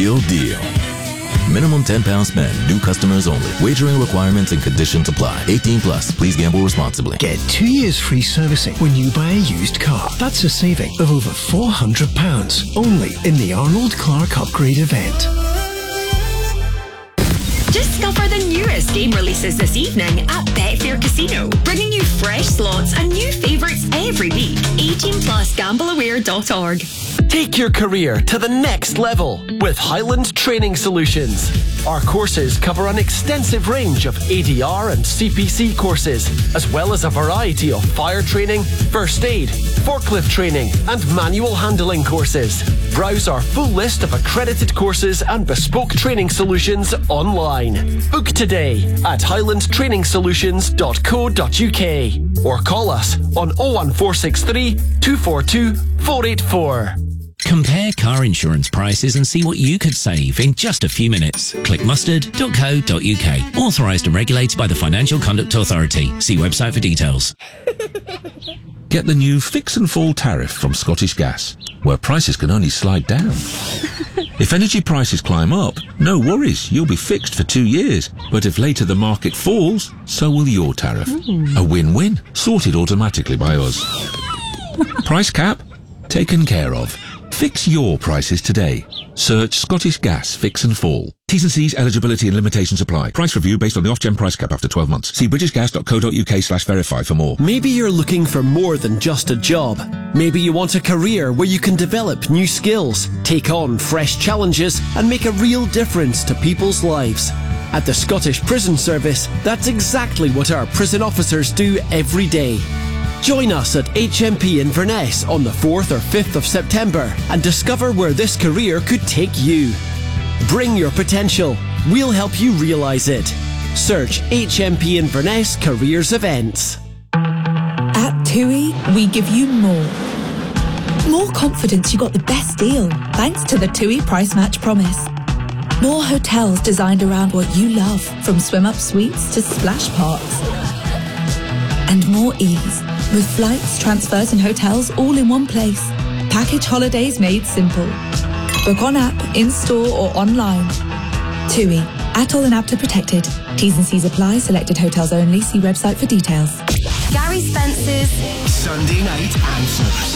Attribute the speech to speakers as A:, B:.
A: real deal. Minimum £10 spend. New customers only. Wagering requirements and conditions apply. 18 plus. Please gamble responsibly.
B: Get 2 years free servicing when you buy a used car. That's a saving of over £400 only in the Arnold Clark Upgrade event.
C: Discover the newest game releases this evening at Betfair Casino, bringing you fresh slots and new favourites every week. 18 plus gambleaware.org.
D: Take your career to the next level with Highland Training Solutions. Our courses cover an extensive range of ADR and CPC courses, as well as a variety of fire training, first aid, forklift training, and manual handling courses. Browse our full list of accredited courses and bespoke training solutions online. Book today at highlandtrainingsolutions.co.uk or call us on 01463 242 484.
E: Compare car insurance prices and see what you could save in just a few minutes. Click mustard.co.uk. Authorised and regulated by the Financial Conduct Authority. See website for details.
F: Get the new Fix and Fall tariff from Scottish Gas, where prices can only slide down. If energy prices climb up, no worries, you'll be fixed for 2 years. But if later the market falls, so will your tariff. A win-win, sorted automatically by us. Price cap? Taken care of. Fix your prices today. Search Scottish Gas Fix and Fall. T's and C's, eligibility and limitations apply. Price review based on the off-gen price cap after 12 months. See britishgas.co.uk/verify for more.
D: Maybe you're looking for more than just a job. Maybe you want a career where you can develop new skills, take on fresh challenges, and make a real difference to people's lives. At the Scottish Prison Service, that's exactly what our prison officers do every day. Join us at HMP Inverness on the 4th or 5th of September and discover where this career could take you. Bring your potential. We'll help you realise it. Search HMP Inverness Careers Events.
G: At TUI, we give you more. More confidence you got the best deal thanks to the TUI Price Match Promise. More hotels designed around what you love, from swim-up suites to splash parks. And more ease, with flights, transfers and hotels all in one place. Package holidays made simple. Book on app, in-store or online. TUI. ATOL and APTA protected. T's and C's apply. Selected hotels only. See website for details.
C: Gary Spence's
B: Sunday Night Answers.